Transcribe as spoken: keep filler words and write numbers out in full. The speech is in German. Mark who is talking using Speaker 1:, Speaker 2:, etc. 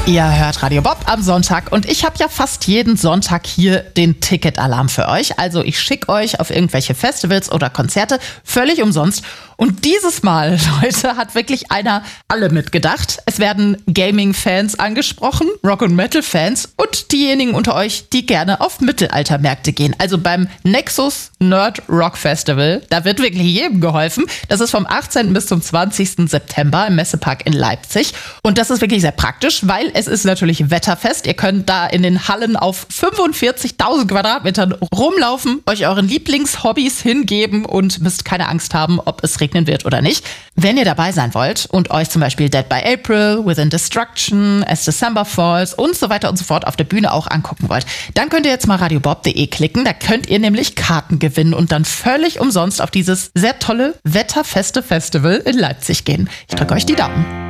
Speaker 1: Ihr hört Radio Bob am Sonntag und ich habe ja fast jeden Sonntag hier den Ticketalarm für euch. Also ich schicke euch auf irgendwelche Festivals oder Konzerte völlig umsonst. Und dieses Mal, Leute, hat wirklich einer alle mitgedacht. Es werden Gaming-Fans angesprochen, Rock- und Metal-Fans und diejenigen unter euch, die gerne auf Mittelaltermärkte gehen. Also beim Nexus Nerd Rock Festival, da wird wirklich jedem geholfen. Das ist vom achtzehnten bis zum zwanzigsten September im Messepark in Leipzig. Und das ist wirklich sehr praktisch, weil es ist natürlich wetterfest. Ihr könnt da in den Hallen auf fünfundvierzigtausend Quadratmetern rumlaufen, euch euren Lieblingshobbys hingeben und müsst keine Angst haben, ob es regnen wird oder nicht. Wenn ihr dabei sein wollt und euch zum Beispiel Dead by April, Within Destruction, As December Falls und so weiter und so fort auf der Bühne auch angucken wollt, dann könnt ihr jetzt mal radiobob punkt de klicken. Da könnt ihr nämlich Karten gewinnen und dann völlig umsonst auf dieses sehr tolle, wetterfeste Festival in Leipzig gehen. Ich drücke euch die Daumen.